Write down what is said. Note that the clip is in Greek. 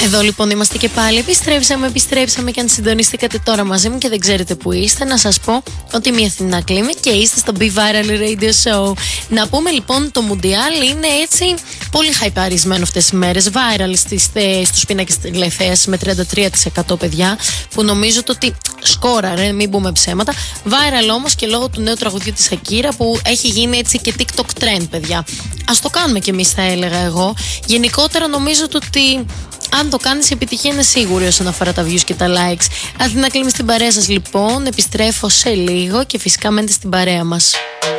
Εδώ λοιπόν είμαστε και πάλι. Επιστρέψαμε και αν συντονιστήκατε τώρα μαζί μου και δεν ξέρετε που είστε, να σας πω ότι είμαι η Αθηνά Κλίμη και είστε στο Be Viral Radio Show. Να πούμε λοιπόν το Μουντιάλ είναι έτσι πολύ χαϊπαρισμένο αυτές τις μέρες. Viral στους πίνακες τηλεθέασης με 33% παιδιά, που νομίζω ότι σκόραρε, μην πούμε ψέματα. Viral όμως και λόγω του νέου τραγουδιού της Ακύρα που έχει γίνει έτσι και TikTok trend, παιδιά. Ας το κάνουμε κι εμείς, θα έλεγα εγώ. Γενικότερα νομίζω ότι αν το κάνεις, η επιτυχία είναι σίγουρη όσον αφορά τα views και τα likes. Αθηνά Κλίμη στην παρέα σας λοιπόν. Επιστρέφω σε λίγο και φυσικά μένετε στην παρέα μας.